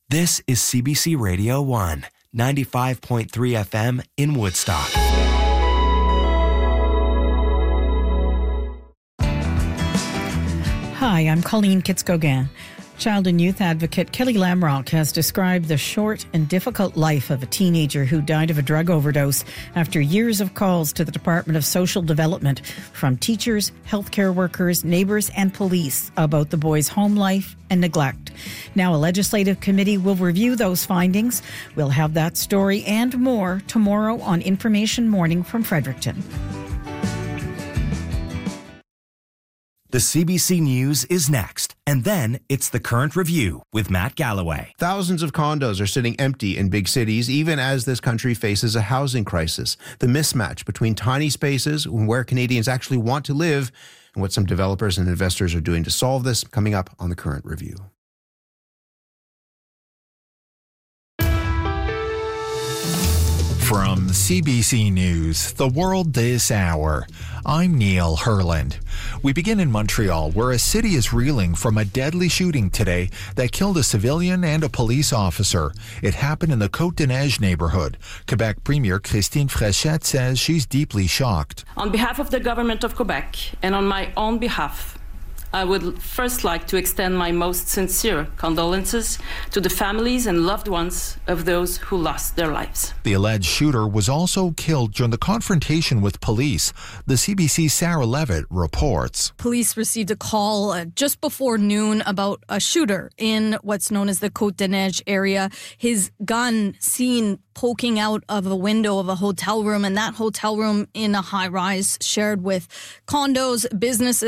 This is CBC Radio 1, 95.3 FM in Woodstock. Hi, I'm Colleen Kitz-Gauguin. Child and youth advocate Kelly Lamrock has described the short and difficult life of a teenager who died of a drug overdose after years of calls to the Department of Social Development from teachers, healthcare workers, neighbours and police about the boy's home life and neglect. Now a legislative committee will review those findings. We'll have that story and more tomorrow on Information Morning from Fredericton. The CBC News is next, and then it's The Current Review with Matt Galloway. Thousands of condos are sitting empty in big cities, even as this country faces a housing crisis. The mismatch between tiny spaces and where Canadians actually want to live, and what some developers and investors are doing to solve this, coming up on The Current Review. From CBC News, The World This Hour, I'm Neil Herland. We begin in Montreal, where a city is reeling from a deadly shooting today that killed a civilian and a police officer. It happened in the Côte-des-Neiges neighborhood. Quebec Premier Christine Fréchette says she's deeply shocked. On behalf of the government of Quebec and on my own behalf, I would first like to extend my most sincere condolences to the families and loved ones of those who lost their lives. The alleged shooter was also killed during the confrontation with police. The CBC's Sarah Levitt reports. Police received a call just before noon about a shooter in what's known as the Côte-des-Neiges area. His gun seen poking out of a window of a hotel room, and that hotel room in a high-rise shared with condos, businesses,